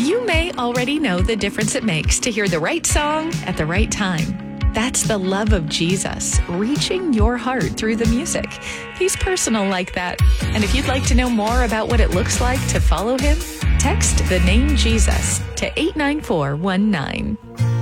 You may already know the difference it makes to hear the right song at the right time. That's the love of Jesus, reaching your heart through the music. He's personal like that. And if you'd like to know more about what it looks like to follow him, text the name Jesus to 89419.